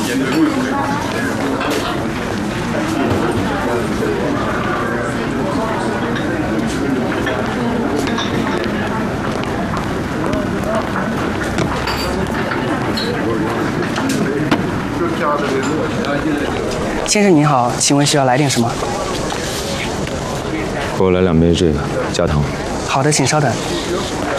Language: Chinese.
先生您好，请问需要来点什么？ 给我来2杯这个加糖。 好的，请稍等。